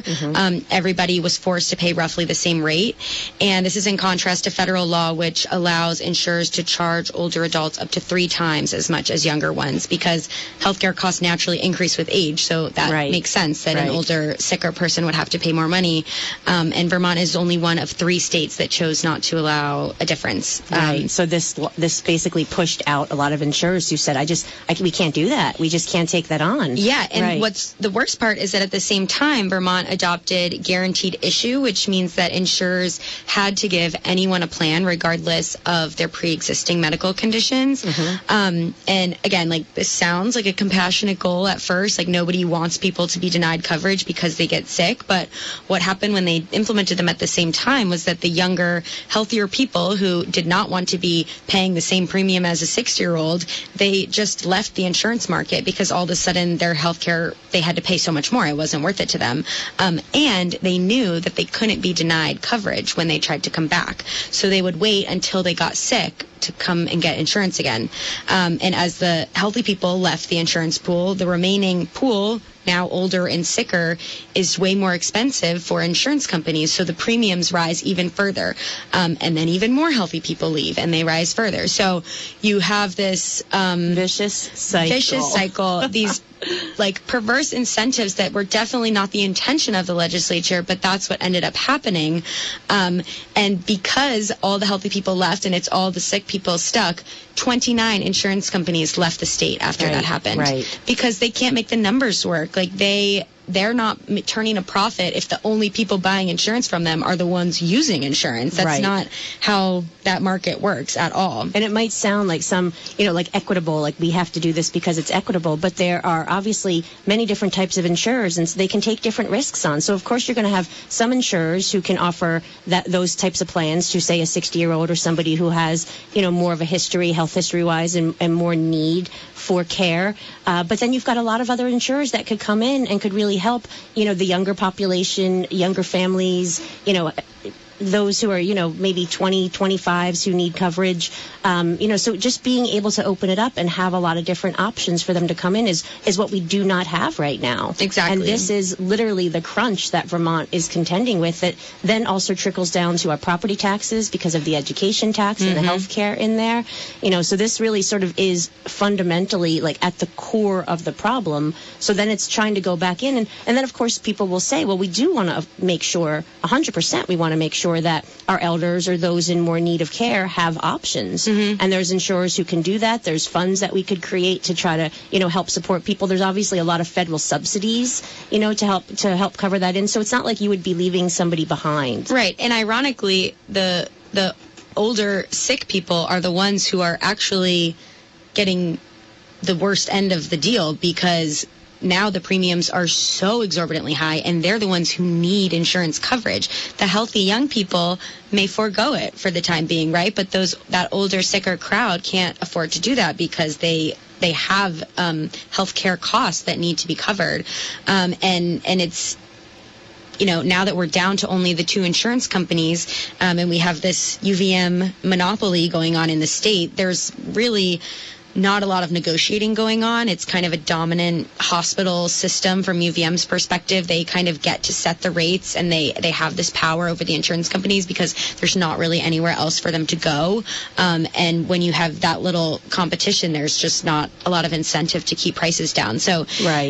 everybody was forced to pay roughly the same rate. And this is in contrast to federal law, which allows insurers to charge older adults up to 3 times as much as younger ones, because healthcare costs naturally increase with age. So that makes sense that an older, sicker person would have to pay more money. And Vermont is only one of 3 states that chose not to allow a difference. So this basically pushed out a lot of insurers who said, we can't do that. We just can't take that on. Yeah, and what's the worst part is that at the same time, Vermont adopted guaranteed issue, which means that insurers had to give anyone a plan regardless of their pre-existing medical conditions. And again, like, this sounds like a compassionate goal at first. Like, nobody wants people to be denied coverage because they get sick. But what happened when they implemented them at the same time was that the younger, healthier people who did not want to be paying the same premium as a 60-year-old, they just left the insurance market because all of a sudden their health care, they had to pay so much more. It wasn't worth it to them. And they knew that they couldn't be denied coverage when they tried to come back. So they would wait until they got sick to come and get insurance again. And as the healthy people left the insurance pool, the remaining pool, now older and sicker, is way more expensive for insurance companies. So the premiums rise even further. And then even more healthy people leave and they rise further. So you have this vicious cycle. These like perverse incentives that were definitely not the intention of the legislature, but that's what ended up happening. And because all the healthy people left and it's all the sick people stuck, 29 insurance companies left the state after that happened. Because they can't make the numbers work. Like, they're not turning a profit if the only people buying insurance from them are the ones using insurance. That's not how that market works at all. And it might sound like some, like equitable, like we have to do this because it's equitable, but there are obviously many different types of insurers, and so they can take different risks on. So of course you're going to have some insurers who can offer those types of plans to, say, a 60-year-old or somebody who has, more of a history, health history-wise, and more need for care. But then you've got a lot of other insurers that could come in and could really help, the younger population, younger families, those who are, maybe 20, 25s who need coverage. So just being able to open it up and have a lot of different options for them to come in is what we do not have right now. Exactly. And this is literally the crunch that Vermont is contending with, that then also trickles down to our property taxes because of the education tax and the health care in there. So this really sort of is fundamentally like at the core of the problem. So then it's trying to go back in. And then, of course, people will say, well, we do want to make sure, 100%, we want to make sure that our elders or those in more need of care have options. And there's insurers who can do that. There's funds that we could create to try to, help support people. There's obviously a lot of federal subsidies, to help cover that in. So it's not like you would be leaving somebody behind. Right. And ironically, the older sick people are the ones who are actually getting the worst end of the deal, because now the premiums are so exorbitantly high, and they're the ones who need insurance coverage. The healthy young people may forego it for the time being, right? But that older, sicker crowd can't afford to do that because they have health care costs that need to be covered. And it's, now that we're down to only the 2 insurance companies, and we have this UVM monopoly going on in the state, there's really not a lot of negotiating going on. It's kind of a dominant hospital system from UVM's perspective. They kind of get to set the rates, and they have this power over the insurance companies because there's not really anywhere else for them to go. And when you have that little competition, there's just not a lot of incentive to keep prices down. So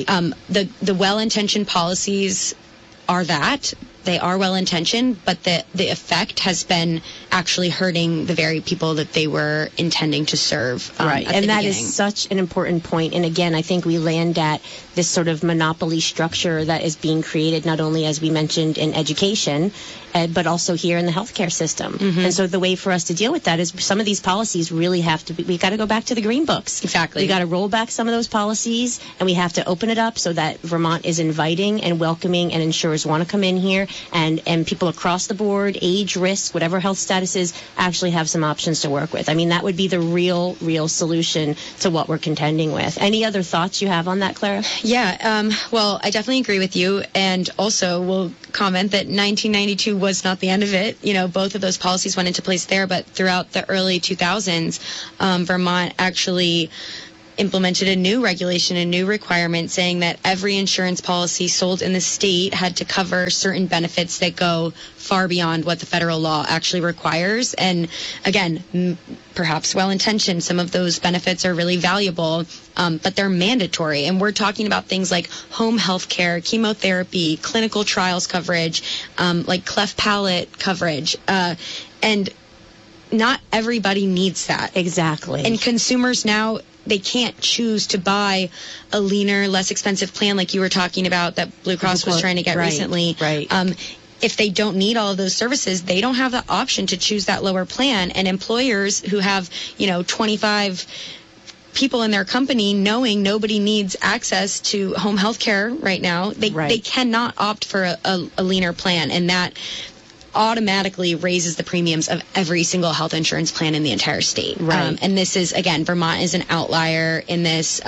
the well-intentioned policies are that. They are well-intentioned, but the effect has been actually hurting the very people that they were intending to serve. And that is such an important point. And again, I think we land at this sort of monopoly structure that is being created, not only, as we mentioned, in education, but also here in the healthcare system. And so the way for us to deal with that is some of these policies really have to be, we got to go back to the green books. Exactly. We got to roll back some of those policies, and we have to open it up so that Vermont is inviting and welcoming, and insurers want to come in here, and people across the board, age, risk, whatever health status is, actually have some options to work with. I mean, that would be the real solution to what we're contending with. Any other thoughts you have on that, Clara? Yeah, well, I definitely agree with you, and also will comment that 1992 was not the end of it. Both of those policies went into place there, but throughout the early 2000s, Vermont actually implemented a new regulation, a new requirement saying that every insurance policy sold in the state had to cover certain benefits that go far beyond what the federal law actually requires. And again, perhaps well-intentioned, some of those benefits are really valuable, but they're mandatory. And we're talking about things like home health care, chemotherapy, clinical trials coverage, like cleft palate coverage. And not everybody needs that. Exactly. And consumers now, they can't choose to buy a leaner, less expensive plan like you were talking about that Blue Cross was trying to get recently. Right. If they don't need all of those services, they don't have the option to choose that lower plan. And employers who have, 25 people in their company knowing nobody needs access to home health care right now, they cannot opt for a leaner plan. And that automatically raises the premiums of every single health insurance plan in the entire state. Right. And this is, again, Vermont is an outlier in this.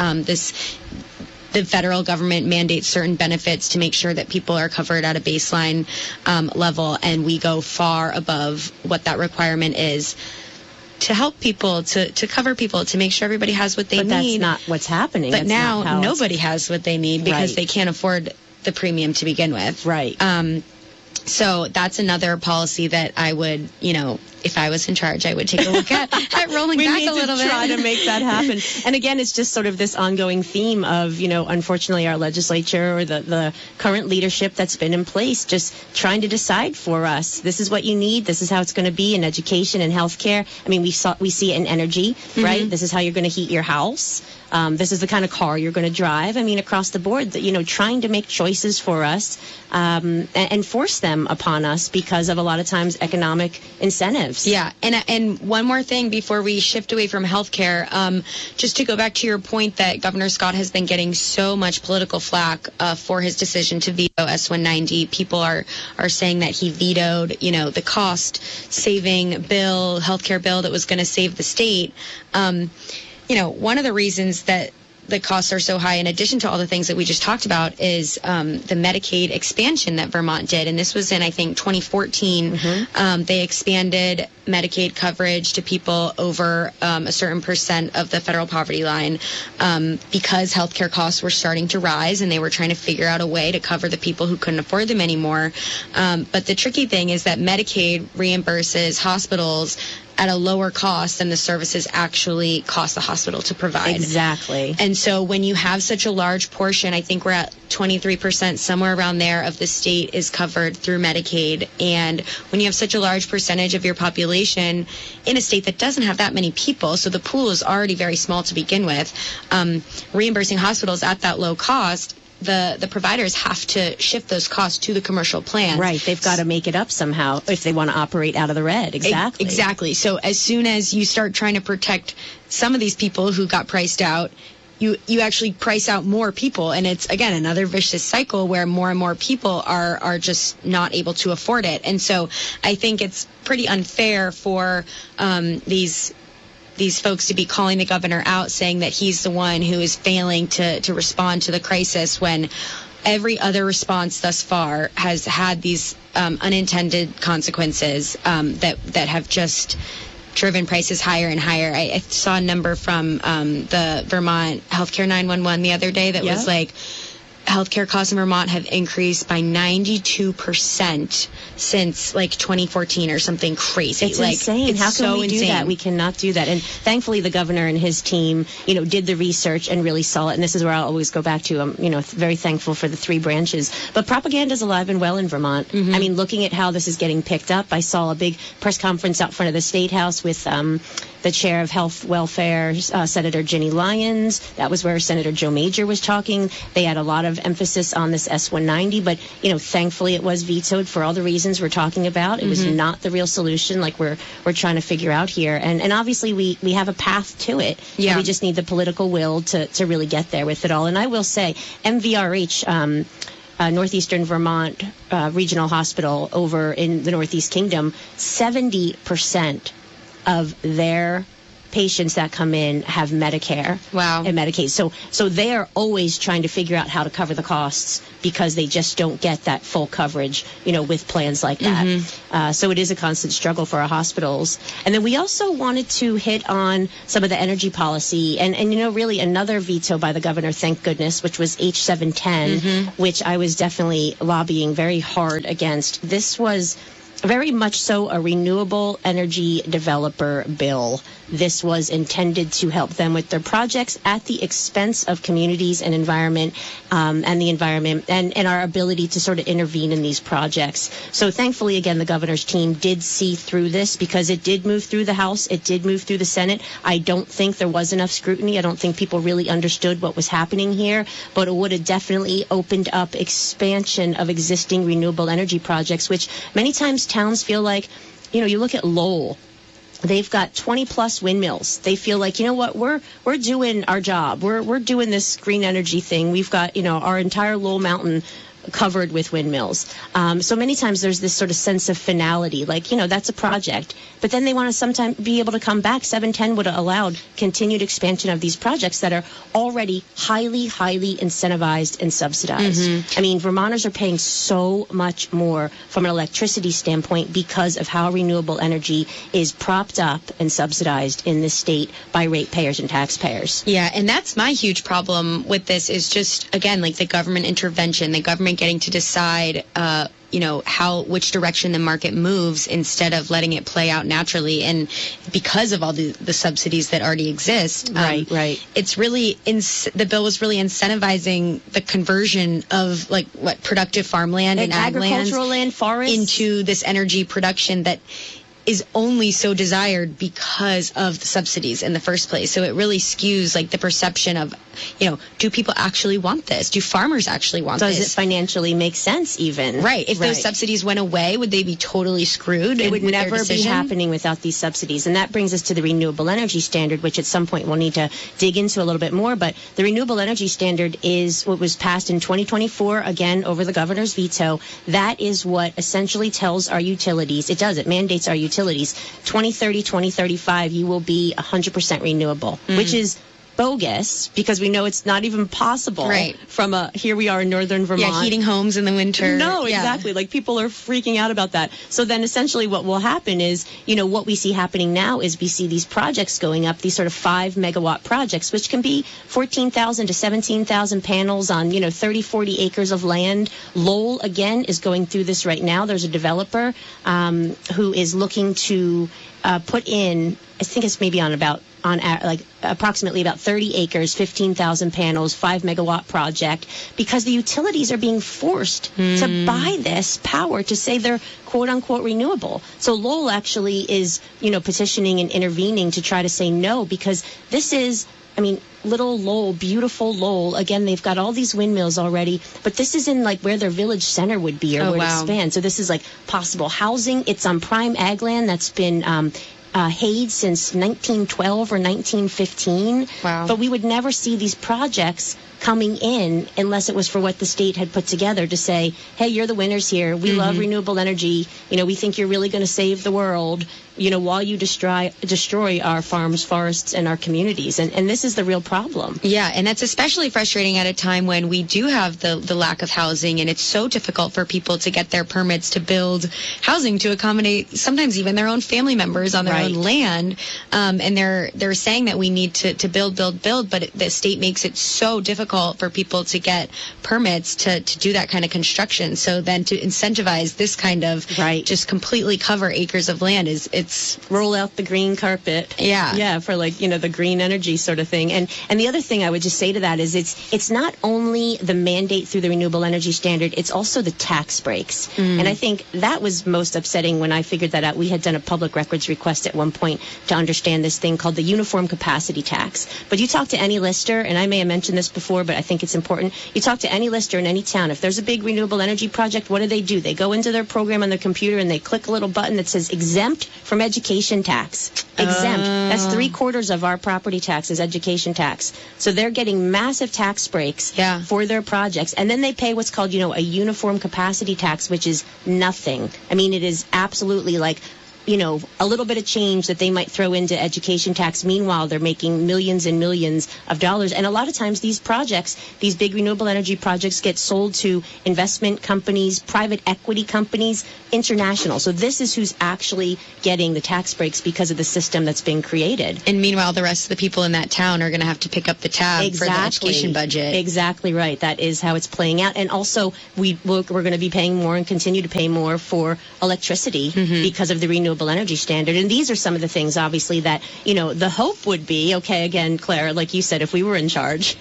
The federal government mandates certain benefits to make sure that people are covered at a baseline level, and we go far above what that requirement is to help people, to cover people, to make sure everybody has what they need. But that's not what's happening. But now nobody has what they need because they can't afford the premium to begin with. Right. So that's another policy that I would, if I was in charge, I would take a look at rolling back a little bit. We need to try to make that happen. And again, it's just sort of this ongoing theme of, unfortunately, our legislature or the current leadership that's been in place just trying to decide for us. This is what you need. This is how it's going to be in education and healthcare. I mean, we see it in energy, right? This is how you're going to heat your house. This is the kind of car you're going to drive. I mean, across the board, trying to make choices for us and force them upon us because of a lot of times economic incentives. Yeah, and one more thing before we shift away from healthcare, just to go back to your point that Governor Scott has been getting so much political flack for his decision to veto S-190. People are saying that he vetoed, the cost-saving bill, healthcare bill that was going to save the state. One of the reasons that the costs are so high, in addition to all the things that we just talked about, is the Medicaid expansion that Vermont did. And this was in, I think, 2014. They expanded Medicaid coverage to people over a certain percent of the federal poverty line because healthcare costs were starting to rise and they were trying to figure out a way to cover the people who couldn't afford them anymore. But the tricky thing is that Medicaid reimburses hospitals at a lower cost than the services actually cost the hospital to provide. Exactly. And so when you have such a large portion, I think we're at 23%, somewhere around there, of the state is covered through Medicaid. And when you have such a large percentage of your population in a state that doesn't have that many people, so the pool is already very small to begin with, reimbursing hospitals at that low cost, the providers have to shift those costs to the commercial plan. Right. They've got to make it up somehow if they want to operate out of the red. Exactly. Exactly. So as soon as you start trying to protect some of these people who got priced out, you actually price out more people. And it's, again, another vicious cycle where more and more people are just not able to afford it. And so I think it's pretty unfair for these folks to be calling the governor out, saying that he's the one who is failing to respond to the crisis, when every other response thus far has had these unintended consequences that have just driven prices higher and higher. I saw a number from the Vermont Healthcare 911 the other day that was like, healthcare costs in Vermont have increased by 92% since like 2014 or something crazy. It's insane. How can we do that? We cannot do that. And thankfully, the governor and his team, did the research and really saw it. And this is where I'll always go back to. I'm, very thankful for the three branches. But propaganda is alive and well in Vermont. I mean, looking at how this is getting picked up, I saw a big press conference out front of the State House with the chair of Health Welfare, Senator Ginny Lyons. That was where Senator Joe Major was talking. They had a lot of emphasis on this S-190, but, thankfully it was vetoed for all the reasons we're talking about. It was not the real solution like we're trying to figure out here. And obviously we have a path to it. Yeah. We just need the political will to really get there with it all. And I will say, MVRH, Northeastern Vermont Regional Hospital over in the Northeast Kingdom, 70% of their patients that come in have Medicare and Medicaid. So they are always trying to figure out how to cover the costs because they just don't get that full coverage, with plans like that. So it is a constant struggle for our hospitals. And then we also wanted to hit on some of the energy policy and really another veto by the governor, thank goodness, which was H710, which I was definitely lobbying very hard against. This was very much so a renewable energy developer bill. This was intended to help them with their projects at the expense of communities and environment, and the environment and our ability to sort of intervene in these projects. So thankfully, again, the governor's team did see through this because it did move through the House. It did move through the Senate. I don't think there was enough scrutiny. I don't think people really understood what was happening here, but it would have definitely opened up expansion of existing renewable energy projects, which many times towns feel like, you look at Lowell. They've got 20 plus windmills. They feel like, what, we're doing our job. We're doing this green energy thing. We've got, our entire Lowell Mountain covered with windmills. So many times there's this sort of sense of finality, like, that's a project. But then they want to sometimes be able to come back. 710 would have allowed continued expansion of these projects that are already highly, highly incentivized and subsidized. I mean, Vermonters are paying so much more from an electricity standpoint because of how renewable energy is propped up and subsidized in this state by ratepayers and taxpayers. Yeah, and that's my huge problem with this is just, again, like the government intervention, the government getting to decide, which direction the market moves instead of letting it play out naturally. And because of all the subsidies that already exist, right. It's really the bill was really incentivizing the conversion of productive farmland and ag agricultural land, forests into this energy production that is only so desired because of the subsidies in the first place. So it really skews the perception of, do people actually want this? Do farmers actually want this? Does it financially make sense even? Right. If those subsidies went away, would they be totally screwed? It would never be happening without these subsidies. And that brings us to the Renewable Energy Standard, which at some point we'll need to dig into a little bit more. But the Renewable Energy Standard is what was passed in 2024, again, over the governor's veto. That is what essentially tells our utilities, it mandates our utilities, 2030, 2035, you will be 100% renewable, which is bogus because we know it's not even possible from here we are in northern Vermont. Yeah, heating homes in the winter. No, exactly. People are freaking out about that. So then essentially what will happen is, what we see happening now is we see these projects going up, these sort of 5 megawatt projects, which can be 14,000 to 17,000 panels on, 30, 40 acres of land. Lowell, again, is going through this right now. There's a developer who is looking to put in, I think it's maybe on approximately about 30 acres, 15,000 panels, 5 megawatt project, because the utilities are being forced to buy this power to say they're quote unquote renewable. So Lowell actually is, petitioning and intervening to try to say no, because this is, little Lowell, beautiful Lowell. Again, they've got all these windmills already, but this is in where their village center would be or where it expands. So this is possible housing. It's on prime ag land that's been hayed since 1912 or 1915. Wow. But we would never see these projects coming in unless it was for what the state had put together to say, hey, you're the winners here. We love renewable energy. We think you're really going to save the world, while you destroy our farms, forests, and our communities. And this is the real problem. Yeah, and that's especially frustrating at a time when we do have the lack of housing, and it's so difficult for people to get their permits to build housing to accommodate sometimes even their own family members on their own land. And they're saying that we need to build, but the state makes it so difficult for people to get permits to do that kind of construction. So then to incentivize this kind of just completely cover acres of land it's roll out the green carpet. Yeah, for the green energy sort of thing. And the other thing I would just say to that is it's not only the mandate through the Renewable Energy Standard, it's also the tax breaks. And I think that was most upsetting when I figured that out. We had done a public records request at one point to understand this thing called the Uniform Capacity Tax. But you talk to any lister, and I may have mentioned this before, but I think it's important. You talk to any lister in any town. If there's a big renewable energy project, what do? They go into their program on their computer and they click a little button that says exempt from education tax. Exempt. That's 3/4 of our property tax is education tax. So they're getting massive tax breaks for their projects. And then they pay what's called, a uniform capacity tax, which is nothing. It is absolutely a little bit of change that they might throw into education tax. Meanwhile, they're making millions and millions of dollars. And a lot of times these projects, these big renewable energy projects, get sold to investment companies, private equity companies, international. So this is who's actually getting the tax breaks because of the system that's being created. And meanwhile, the rest of the people in that town are going to have to pick up the tab for the education budget. Exactly right. That is how it's playing out. And also, we're going to be paying more and continue to pay more for electricity because of the renewable energy standard. And these are some of the things, obviously, that, the hope would be, okay, again, Claire, like you said, if we were in charge,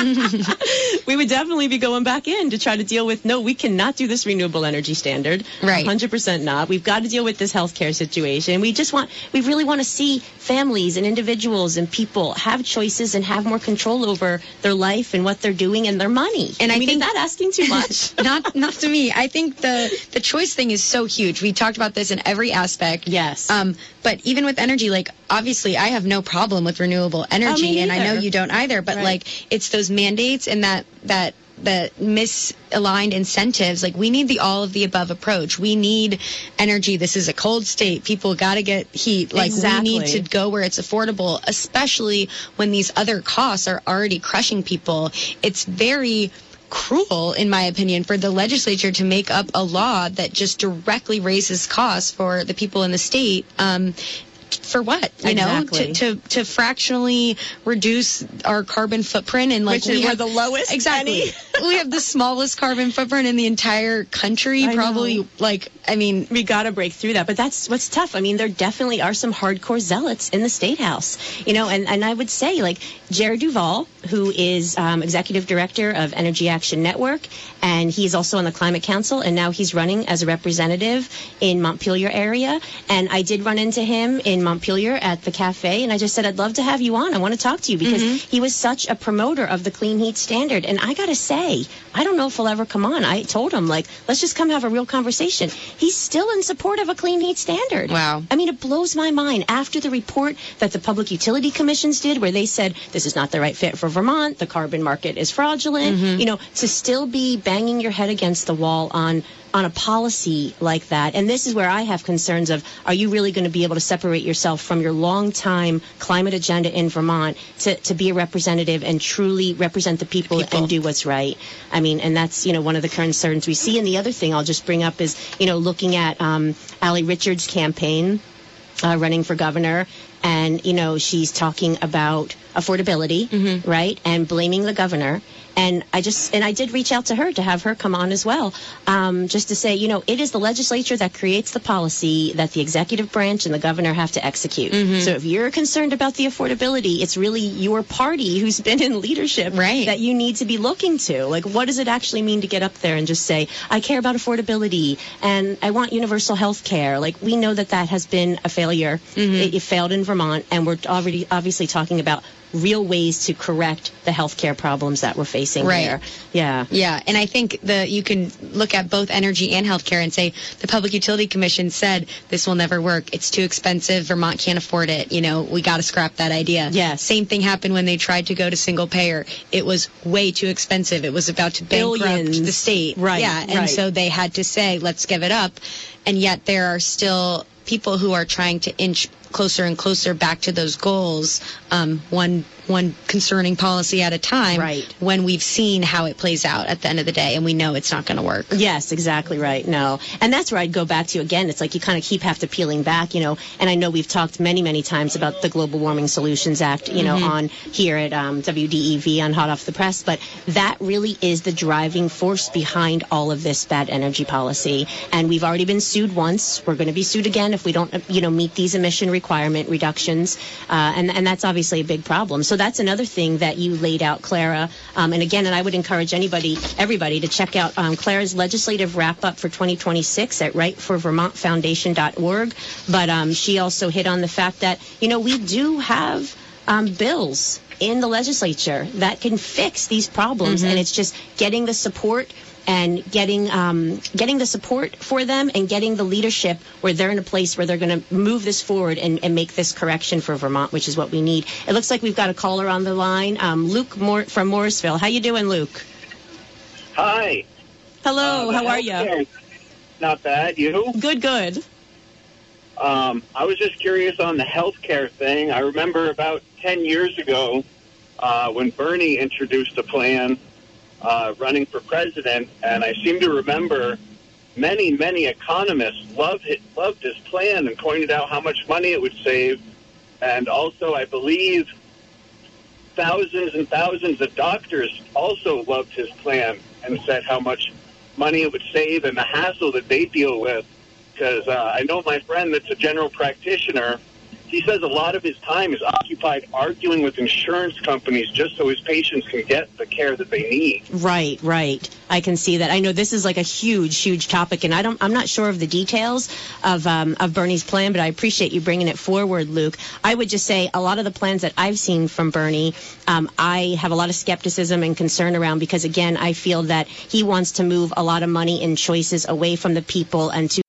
we would definitely be going back in to try to deal with, no, we cannot do this renewable energy standard. Right. 100% not. We've got to deal with this healthcare situation. We really want to see families and individuals and people have choices and have more control over their life and what they're doing and their money. And I think, is that asking too much? not to me. I think the choice thing is so huge. We talked about this in every aspect. Yes. But even with energy, like, obviously I have no problem with renewable energy, and I know you don't either, but like, it's those mandates and that the misaligned incentives. Like, we need the all of the above approach. We need energy. This is a cold state. People got to get heat. Like, exactly. We need to go where it's affordable, especially when these other costs are already crushing people. It's very cruel, in my opinion, for the legislature to make up a law that just directly raises costs for the people in the state. For what? Exactly. To fractionally reduce our carbon footprint, and like we're the lowest. Exactly. We have the smallest carbon footprint in the entire country. Probably, like, I mean, we got to break through that. But that's what's tough. I mean, there definitely are some hardcore zealots in the State House, and I would say, like, Jared Duval, who is executive director of Energy Action Network, and he's also on the Climate Council, and now he's running as a representative in Montpelier area. And I did run into him in Montpelier at the cafe, and I just said, I'd love to have you on. I want to talk to you because he was such a promoter of the clean heat standard. And I got to say, I don't know if he'll ever come on. I told him, like, let's just come have a real conversation. He's still in support of a clean heat standard. Wow. I mean, it blows my mind. After the report that the Public Utility Commissions did, where they said, this is not the right fit for Vermont, the carbon market is fraudulent, to still be banging your head against the wall on a policy like that. And this is where I have concerns of, are you really going to be able to separate yourself from your long-time climate agenda in Vermont to be a representative and truly represent the people and do what's right? I mean, and that's, one of the concerns we see. And the other thing I'll just bring up is, looking at Allie Richards' campaign running for governor. And, she's talking about affordability, right? And blaming the governor. And I did reach out to her to have her come on as well, just to say, it is the legislature that creates the policy that the executive branch and the governor have to execute. So if you're concerned about the affordability, it's really your party who's been in leadership that you need to be looking to. Like, what does it actually mean to get up there and just say, I care about affordability and I want universal health care? Like, we know that has been a failure. It failed in Vermont, and we're already obviously talking about real ways to correct the healthcare problems that we're facing there. Yeah. And I think you can look at both energy and healthcare and say the Public Utility Commission said this will never work. It's too expensive. Vermont can't afford it. We got to scrap that idea. Yes. Same thing happened when they tried to go to single payer. It was way too expensive. It was about to bankrupt the state. Right. Yeah. And so they had to say, let's give it up. And yet there are still people who are trying to inch closer and closer back to those goals, one concerning policy at a time, when we've seen how it plays out at the end of the day, and we know it's not going to work. Yes, exactly right. No. And that's where I'd go back to again. It's like you kind of have to peeling back, and I know we've talked many, many times about the Global Warming Solutions Act, on here at WDEV on Hot Off the Press, but that really is the driving force behind all of this bad energy policy. And we've already been sued once. We're going to be sued again if we don't, meet these emission requirement reductions. And that's obviously a big problem. So that's another thing that you laid out, Clara. And I would encourage everybody to check out Clara's legislative wrap-up for 2026 at rightforvermontfoundation.org. But she also hit on the fact that, we do have bills in the legislature that can fix these problems. And it's just getting the support and getting the support for them and getting the leadership where they're in a place where they're going to move this forward and make this correction for Vermont, which is what we need. It looks like we've got a caller on the line, Luke from Morrisville. How you doing, Luke? Hi. Hello. How are you? Not bad. You? Good. I was just curious on the healthcare thing. I remember about 10 years ago when Bernie introduced a plan running for president, and I seem to remember many economists loved his plan and pointed out how much money it would save. And also, I believe thousands and thousands of doctors also loved his plan and said how much money it would save and the hassle that they deal with. Because I know my friend that's a general practitioner, he says a lot of his time is occupied arguing with insurance companies just so his patients can get the care that they need. Right. I can see that. I know this is like a huge topic, and I'm not sure of the details of Bernie's plan, but I appreciate you bringing it forward, Luke. I would just say a lot of the plans that I've seen from Bernie, I have a lot of skepticism and concern around because, again, I feel that he wants to move a lot of money and choices away from the people and to